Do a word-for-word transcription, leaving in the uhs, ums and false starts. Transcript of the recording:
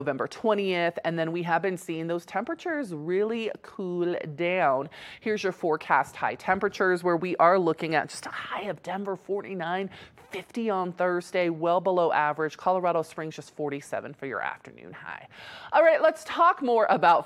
November twentieth, and then we have been seeing those temperatures really cool down. Here's your forecast high temperatures, where we are looking at just a high of Denver forty-nine, fifty on Thursday, well below average. Colorado Springs just forty-seven for your afternoon high. All right, let's talk more about